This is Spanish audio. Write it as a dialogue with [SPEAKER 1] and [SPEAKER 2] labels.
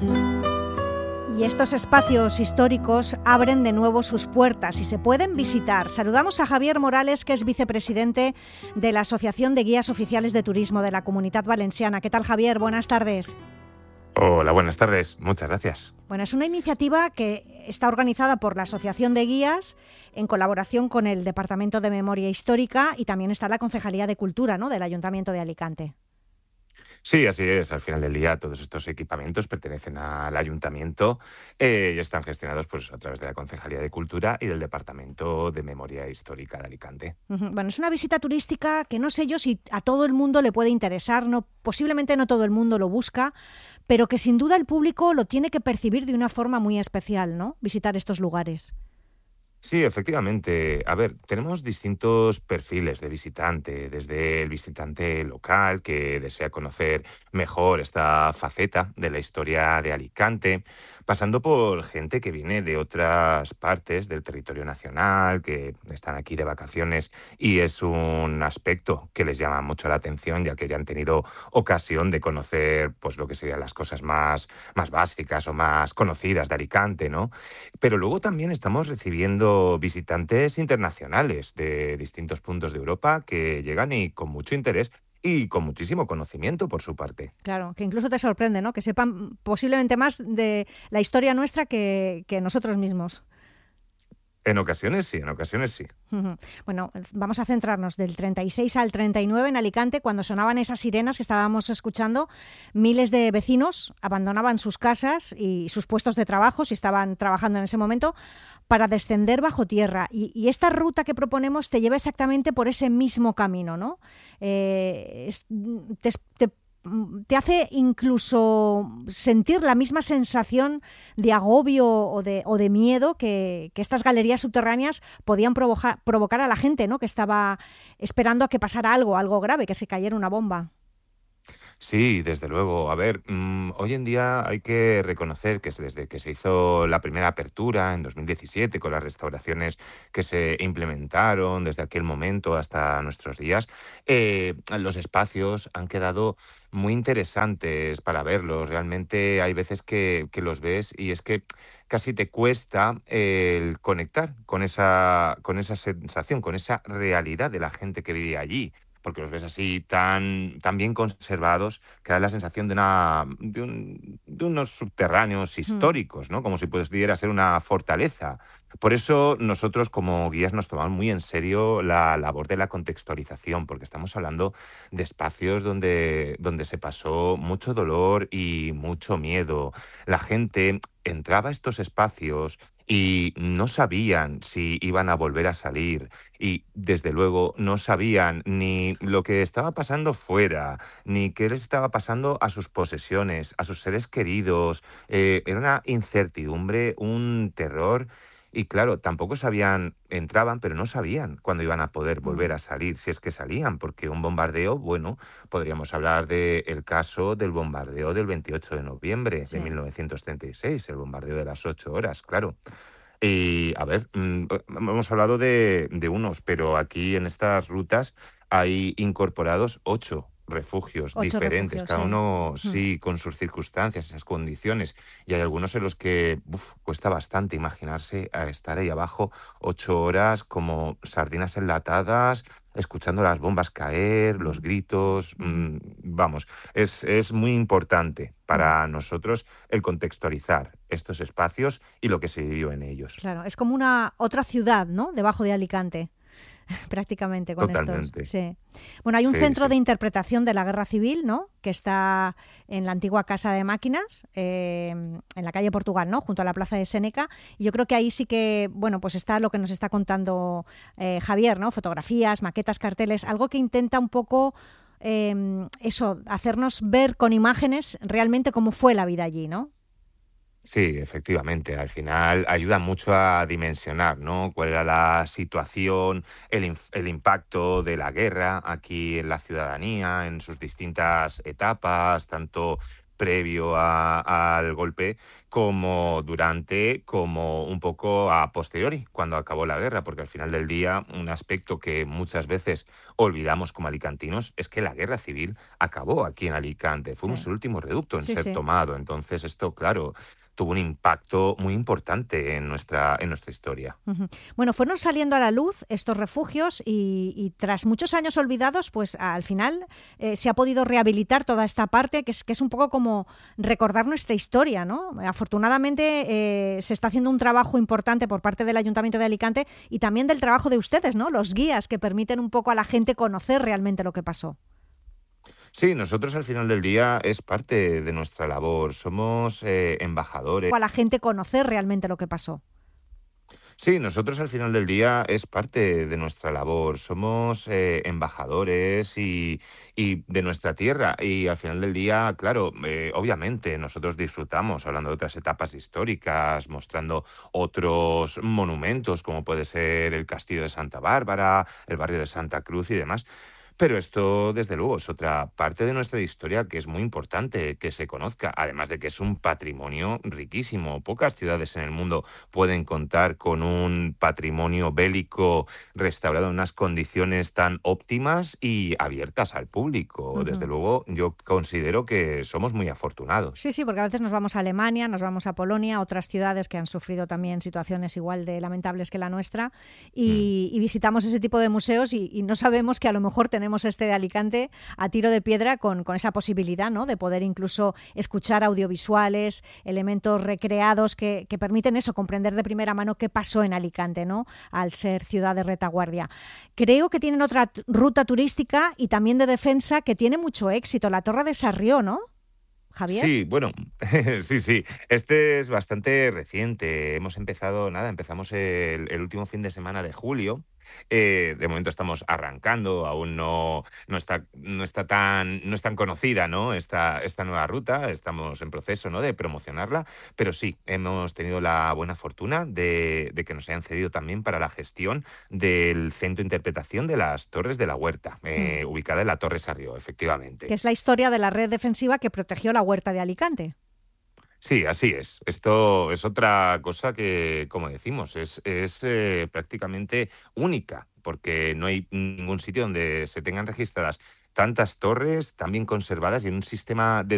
[SPEAKER 1] Y estos espacios históricos abren de nuevo sus puertas y se pueden visitar. Saludamos a Javier Morales, que es vicepresidente de la Asociación de Guías Oficiales de Turismo de la Comunitat Valenciana. ¿Qué tal, Javier? Buenas tardes.
[SPEAKER 2] Hola, buenas tardes. Muchas gracias.
[SPEAKER 1] Bueno, es una iniciativa que está organizada por la Asociación de Guías en colaboración con el Departamento de Memoria Histórica y también está la Concejalía de Cultura, ¿no?, del Ayuntamiento de Alicante.
[SPEAKER 2] Sí, así es. Al final del día, todos estos equipamientos pertenecen al ayuntamiento y están gestionados pues, a través de la Concejalía de Cultura y del Departamento de Memoria Histórica de Alicante.
[SPEAKER 1] Bueno, es una visita turística que no sé yo si a todo el mundo le puede interesar, no, posiblemente no todo el mundo lo busca, pero que sin duda el público lo tiene que percibir de una forma muy especial, ¿no?, visitar estos lugares.
[SPEAKER 2] Sí, efectivamente. A ver, tenemos distintos perfiles de visitante, desde el visitante local que desea conocer mejor esta faceta de la historia de Alicante, pasando por gente que viene de otras partes del territorio nacional, que están aquí de vacaciones y es un aspecto que les llama mucho la atención, ya que ya han tenido ocasión de conocer pues lo que serían las cosas más básicas o más conocidas de Alicante, ¿no? Pero luego también estamos recibiendo visitantes internacionales de distintos puntos de Europa que llegan y con mucho interés y con muchísimo conocimiento por su parte.
[SPEAKER 1] Claro, que incluso te sorprende, ¿no?, que sepan posiblemente más de la historia nuestra que nosotros mismos.
[SPEAKER 2] En ocasiones sí, en ocasiones sí.
[SPEAKER 1] Bueno, vamos a centrarnos del 36 al 39 en Alicante, cuando sonaban esas sirenas que estábamos escuchando. Miles de vecinos abandonaban sus casas y sus puestos de trabajo, si estaban trabajando en ese momento, para descender bajo tierra. Y esta ruta que proponemos te lleva exactamente por ese mismo camino, ¿no? Te hace incluso sentir la misma sensación de agobio o de miedo que estas galerías subterráneas podían provocar a la gente, ¿no?, que estaba esperando a que pasara algo grave, que se cayera una bomba.
[SPEAKER 2] Sí, desde luego. A ver, hoy en día hay que reconocer que desde que se hizo la primera apertura en 2017, con las restauraciones que se implementaron desde aquel momento hasta nuestros días, los espacios han quedado muy interesantes para verlos. Realmente hay veces que los ves y es que casi te cuesta el conectar con esa sensación, con esa realidad de la gente que vivía allí, porque los ves así tan bien conservados, que da la sensación de unos subterráneos históricos, ¿no? Como si pudiera ser una fortaleza. Por eso nosotros como guías nos tomamos muy en serio la labor de la contextualización, porque estamos hablando de espacios donde se pasó mucho dolor y mucho miedo. La gente entraba a estos espacios y no sabían si iban a volver a salir y desde luego no sabían ni lo que estaba pasando fuera, ni qué les estaba pasando a sus posesiones, a sus seres queridos. Era una incertidumbre, un terror. Y claro, tampoco sabían, entraban, pero no sabían cuándo iban a poder volver a salir, si es que salían, porque un bombardeo, bueno, podríamos hablar del caso del bombardeo del 28 de noviembre de 1936, el bombardeo de las 8 horas, claro. Y a ver, hemos hablado de unos, pero aquí en estas rutas hay incorporados 8 refugios
[SPEAKER 1] 8
[SPEAKER 2] diferentes,
[SPEAKER 1] refugios,
[SPEAKER 2] cada uno sí con sus circunstancias, esas condiciones, y hay algunos en los que cuesta bastante imaginarse a estar ahí abajo 8 horas como sardinas enlatadas, escuchando las bombas caer, los gritos, vamos, es muy importante para nosotros el contextualizar estos espacios y lo que se vivió en ellos.
[SPEAKER 1] Claro, es como una otra ciudad, ¿no?, debajo de Alicante. Prácticamente con
[SPEAKER 2] Totalmente.
[SPEAKER 1] estos. Sí. Bueno, hay un
[SPEAKER 2] Sí,
[SPEAKER 1] centro
[SPEAKER 2] sí.
[SPEAKER 1] de interpretación de la Guerra Civil, ¿no?, que está en la antigua Casa de Máquinas, en la calle Portugal, ¿no?, junto a la Plaza de Séneca. Y yo creo que ahí sí que, bueno, pues está lo que nos está contando Javier, ¿no?, fotografías, maquetas, carteles, algo que intenta un poco hacernos ver con imágenes realmente cómo fue la vida allí, ¿no?
[SPEAKER 2] Sí, efectivamente. Al final ayuda mucho a dimensionar, ¿no?, cuál era la situación, el impacto de la guerra aquí en la ciudadanía, en sus distintas etapas, tanto previo al golpe, como durante, como un poco a posteriori, cuando acabó la guerra, porque al final del día un aspecto que muchas veces olvidamos como alicantinos es que la guerra civil acabó aquí en Alicante. Fuimos
[SPEAKER 1] Sí,
[SPEAKER 2] el último reducto en
[SPEAKER 1] sí,
[SPEAKER 2] ser
[SPEAKER 1] sí.
[SPEAKER 2] tomado. Entonces esto, claro, tuvo un impacto muy importante en nuestra historia.
[SPEAKER 1] Ujú. Bueno, fueron saliendo a la luz estos refugios y tras muchos años olvidados, pues al final se ha podido rehabilitar toda esta parte, que es un poco como recordar nuestra historia, ¿no? Afortunadamente se está haciendo un trabajo importante por parte del Ayuntamiento de Alicante y también del trabajo de ustedes, ¿no? Los guías que permiten un poco a la gente conocer realmente lo que pasó.
[SPEAKER 2] Sí, nosotros al final del día es parte de nuestra labor. Somos embajadores.
[SPEAKER 1] A la gente conocer realmente lo que pasó.
[SPEAKER 2] Sí, nosotros al final del día es parte de nuestra labor. Somos embajadores y de nuestra tierra. Y al final del día, claro, obviamente nosotros disfrutamos hablando de otras etapas históricas, mostrando otros monumentos, como puede ser el Castillo de Santa Bárbara, el barrio de Santa Cruz y demás. Pero esto, desde luego, es otra parte de nuestra historia que es muy importante que se conozca, además de que es un patrimonio riquísimo. Pocas ciudades en el mundo pueden contar con un patrimonio bélico restaurado en unas condiciones tan óptimas y abiertas al público. Desde
[SPEAKER 1] Ujú.
[SPEAKER 2] luego, yo considero que somos muy afortunados.
[SPEAKER 1] Sí, sí, porque a veces nos vamos a Alemania, nos vamos a Polonia, otras ciudades que han sufrido también situaciones igual de lamentables que la nuestra,
[SPEAKER 2] Mm.
[SPEAKER 1] y visitamos ese tipo de museos y no sabemos que a lo mejor tenemos este de Alicante a tiro de piedra con esa posibilidad, ¿no? De poder incluso escuchar audiovisuales, elementos recreados que permiten eso, comprender de primera mano qué pasó en Alicante, ¿no? Al ser ciudad de retaguardia. Creo que tienen otra ruta turística y también de defensa que tiene mucho éxito, la Torre de Sarrió, ¿no, Javier?
[SPEAKER 2] Sí, bueno, sí, sí. Este es bastante reciente. Hemos empezado, nada, empezamos el último fin de semana de julio. De momento estamos arrancando, aún no es tan conocida, ¿no? Esta nueva ruta. Estamos en proceso, ¿no? De promocionarla, pero sí, hemos tenido la buena fortuna de que nos hayan cedido también para la gestión del centro de interpretación de las Torres de la Huerta,
[SPEAKER 1] Hmm.
[SPEAKER 2] ubicada en la Torre Sarrió,
[SPEAKER 1] Que
[SPEAKER 2] efectivamente.
[SPEAKER 1] es la historia de la red defensiva que protegió la huerta de Alicante.
[SPEAKER 2] Sí, así es. Esto es otra cosa que, como decimos, es prácticamente única, porque no hay ningún sitio donde se tengan registradas tantas torres tan bien conservadas y en un sistema de